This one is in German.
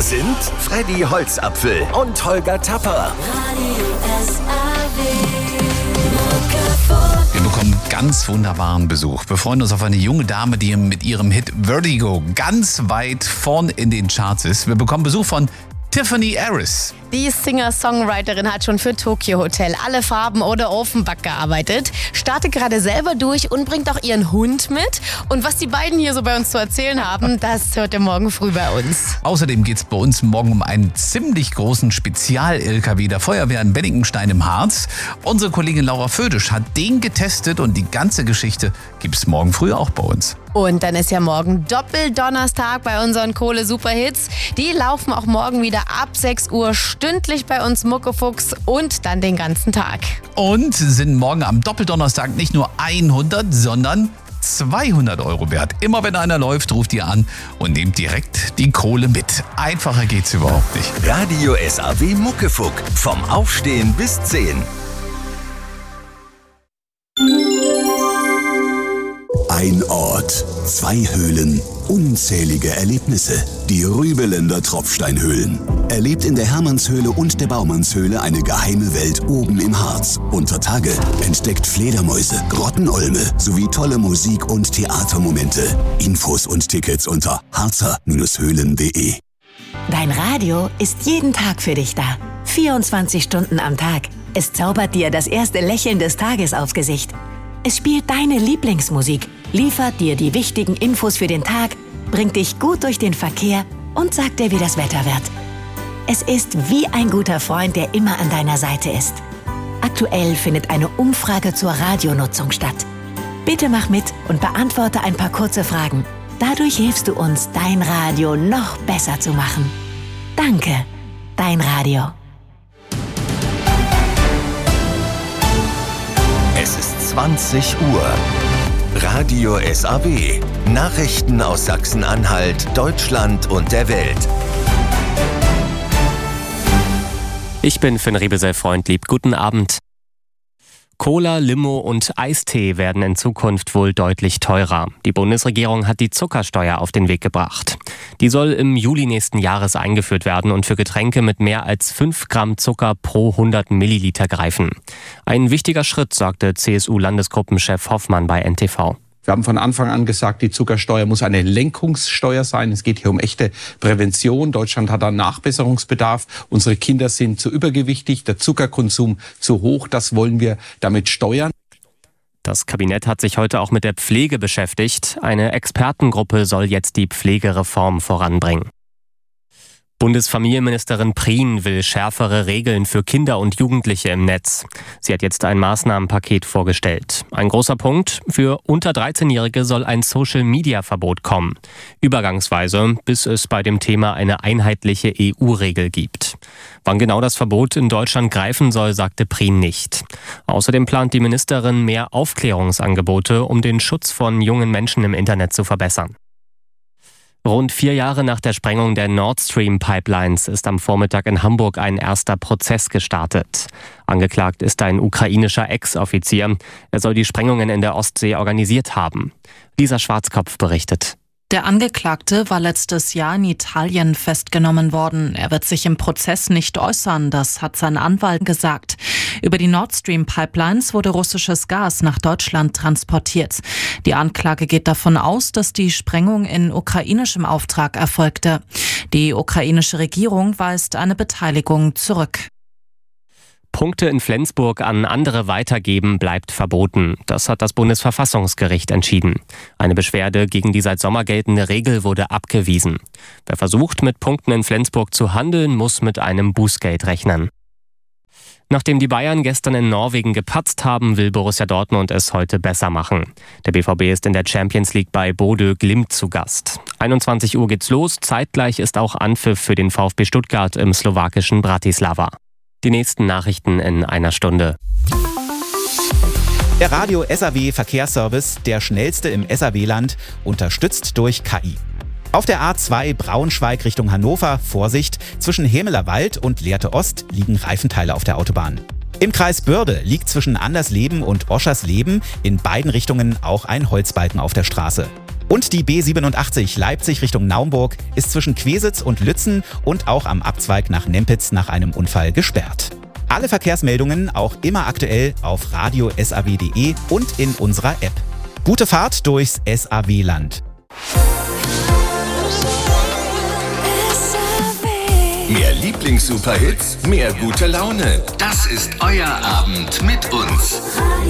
Hier sind Freddy Holzapfel und Holger Tapper. Wir bekommen ganz wunderbaren Besuch. Wir freuen uns auf eine junge Dame, die mit ihrem Hit Vertigo ganz weit vorn in den Charts ist. Wir bekommen Besuch von Tiffany Harris. Die Singer-Songwriterin hat schon für Tokyo Hotel, Alle Farben oder Offenbach gearbeitet, startet gerade selber durch und bringt auch ihren Hund mit. Und was die beiden hier so bei uns zu erzählen haben, das hört ihr morgen früh bei uns. Außerdem geht es bei uns morgen um einen ziemlich großen Spezial-LKW der Feuerwehr in Bennigenstein im Harz. Unsere Kollegin Laura Födisch hat den getestet und die ganze Geschichte gibt es morgen früh auch bei uns. Und dann ist ja morgen Doppeldonnerstag bei unseren Kohle-Superhits. Die laufen auch morgen wieder ab 6 Uhr stündlich bei uns Muckefuchs und dann den ganzen Tag. Und sind morgen am Doppeldonnerstag nicht nur 100, sondern 200 € wert. Immer wenn einer läuft, ruft ihr an und nehmt direkt die Kohle mit. Einfacher geht's überhaupt nicht. Radio SAW Muckefuck. Vom Aufstehen bis 10. Ein Ort, 2 Höhlen, unzählige Erlebnisse. Die Rübeländer Tropfsteinhöhlen. Erlebt in der Hermannshöhle und der Baumannshöhle eine geheime Welt oben im Harz. Unter Tage entdeckt Fledermäuse, Grottenolme sowie tolle Musik- und Theatermomente. Infos und Tickets unter harzer-höhlen.de. Dein Radio ist jeden Tag für dich da. 24 Stunden am Tag. Es zaubert dir das erste Lächeln des Tages aufs Gesicht. Es spielt deine Lieblingsmusik, liefert dir die wichtigen Infos für den Tag, bringt dich gut durch den Verkehr und sagt dir, wie das Wetter wird. Es ist wie ein guter Freund, der immer an deiner Seite ist. Aktuell findet eine Umfrage zur Radionutzung statt. Bitte mach mit und beantworte ein paar kurze Fragen. Dadurch hilfst du uns, dein Radio noch besser zu machen. Danke, dein Radio. Es ist 20 Uhr. Radio SAW. Nachrichten aus Sachsen-Anhalt, Deutschland und der Welt. Ich bin Finn Rebesel-Freundlieb. Guten Abend. Cola, Limo und Eistee werden in Zukunft wohl deutlich teurer. Die Bundesregierung hat die Zuckersteuer auf den Weg gebracht. Die soll im Juli nächsten Jahres eingeführt werden und für Getränke mit mehr als 5 Gramm Zucker pro 100 Milliliter greifen. Ein wichtiger Schritt, sagte CSU-Landesgruppenchef Hoffmann bei NTV. Wir haben von Anfang an gesagt, die Zuckersteuer muss eine Lenkungssteuer sein. Es geht hier um echte Prävention. Deutschland hat da Nachbesserungsbedarf. Unsere Kinder sind zu übergewichtig, der Zuckerkonsum zu hoch. Das wollen wir damit steuern. Das Kabinett hat sich heute auch mit der Pflege beschäftigt. Eine Expertengruppe soll jetzt die Pflegereform voranbringen. Bundesfamilienministerin Prien will schärfere Regeln für Kinder und Jugendliche im Netz. Sie hat jetzt ein Maßnahmenpaket vorgestellt. Ein großer Punkt: für unter 13-Jährige soll ein Social-Media-Verbot kommen. Übergangsweise, bis es bei dem Thema eine einheitliche EU-Regel gibt. Wann genau das Verbot in Deutschland greifen soll, sagte Prien nicht. Außerdem plant die Ministerin mehr Aufklärungsangebote, um den Schutz von jungen Menschen im Internet zu verbessern. Rund 4 Jahre nach der Sprengung der Nord Stream Pipelines ist am Vormittag in Hamburg ein erster Prozess gestartet. Angeklagt ist ein ukrainischer Ex-Offizier. Er soll die Sprengungen in der Ostsee organisiert haben. Lisa Schwarzkopf berichtet. Der Angeklagte war letztes Jahr in Italien festgenommen worden. Er wird sich im Prozess nicht äußern, das hat sein Anwalt gesagt. Über die Nord Stream Pipelines wurde russisches Gas nach Deutschland transportiert. Die Anklage geht davon aus, dass die Sprengung in ukrainischem Auftrag erfolgte. Die ukrainische Regierung weist eine Beteiligung zurück. Punkte in Flensburg an andere weitergeben bleibt verboten. Das hat das Bundesverfassungsgericht entschieden. Eine Beschwerde gegen die seit Sommer geltende Regel wurde abgewiesen. Wer versucht, mit Punkten in Flensburg zu handeln, muss mit einem Bußgeld rechnen. Nachdem die Bayern gestern in Norwegen gepatzt haben, will Borussia Dortmund es heute besser machen. Der BVB ist in der Champions League bei Bodø Glimt zu Gast. 21 Uhr geht's los. Zeitgleich ist auch Anpfiff für den VfB Stuttgart im slowakischen Bratislava. Die nächsten Nachrichten in einer Stunde. Der Radio SAW Verkehrsservice, der schnellste im SAW-Land, unterstützt durch KI. Auf der A2 Braunschweig Richtung Hannover, Vorsicht, zwischen Hemelerwald und Lehrte Ost liegen Reifenteile auf der Autobahn. Im Kreis Börde liegt zwischen Andersleben und Oschersleben in beiden Richtungen auch ein Holzbalken auf der Straße. Und die B87 Leipzig Richtung Naumburg ist zwischen Quesitz und Lützen und auch am Abzweig nach Nempitz nach einem Unfall gesperrt. Alle Verkehrsmeldungen auch immer aktuell auf radio.saw.de und in unserer App. Gute Fahrt durchs SAW-Land. Mehr Lieblings-Superhits, mehr gute Laune. Das ist euer Abend mit uns.